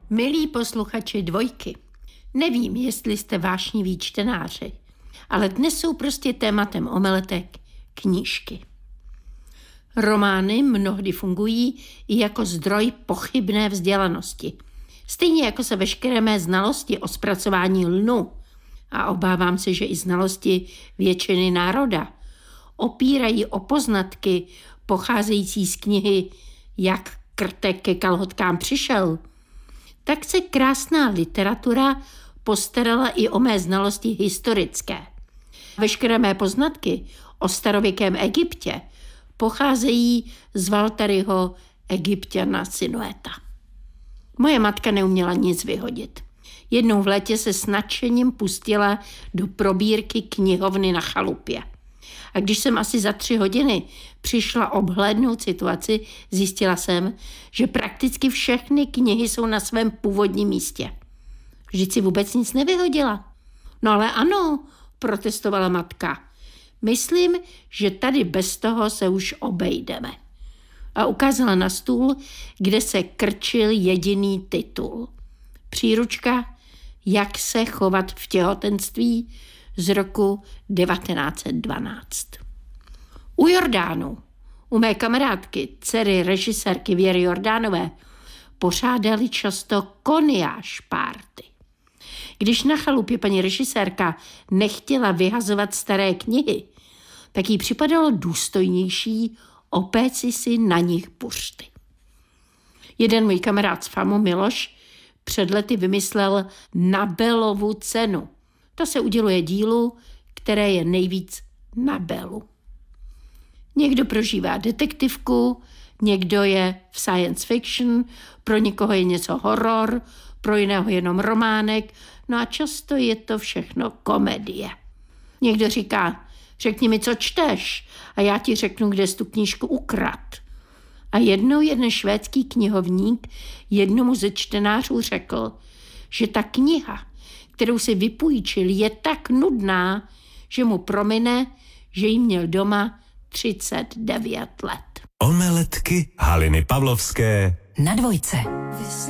Milí posluchači Dvojky, nevím, jestli jste vášniví čtenáři, ale dnes jsou prostě tématem omeletek knížky. Romány mnohdy fungují i jako zdroj pochybné vzdělanosti. Stejně jako se veškeré mé znalosti o zpracování lnu, a obávám se, že i znalosti většiny národa, opírají o poznatky pocházející z knihy Jak krtek ke kalhotkám přišel, tak se krásná literatura postarala i o mé znalosti historické. Veškeré mé poznatky o starověkém Egyptě pocházejí z Valtaryho Egypťana Sinueta. Moje matka neuměla nic vyhodit. Jednou v létě se s nadšením pustila do probírky knihovny na chalupě. A když jsem asi za 3 hodiny přišla obhlédnout situaci, zjistila jsem, že prakticky všechny knihy jsou na svém původním místě. Vždyť si vůbec nic nevyhodila. No ale ano, protestovala matka. Myslím, že tady bez toho se už obejdeme. A ukázala na stůl, kde se krčil jediný titul. Příručka Jak se chovat v těhotenství z roku 1912. U Jordánu, u mé kamarádky, dcery režisérky Věry Jordánové, pořádali často koniáž párty. Když na chalupě paní režisérka nechtěla vyhazovat staré knihy, tak jí připadalo důstojnější opéci si na nich buřty. Jeden můj kamarád z FAMu, Miloš, před lety vymyslel Nobelovu cenu. To se uděluje dílu, které je nejvíc Nobelu. Někdo prožívá detektivku, někdo je v science fiction, pro někoho je něco horor, pro jiného jenom románek, no a často je to všechno komedie. Někdo říká, řekni mi, co čteš, a já ti řeknu, kde jsi tu knížku ukrad. A jednou jeden švédský knihovník jednomu ze čtenářů řekl, že ta kniha, kterou si vypůjčil, je tak nudná, že mu promine, že jí měl doma 39 let. Omeletky Haliny Pavlovské na Dvojce.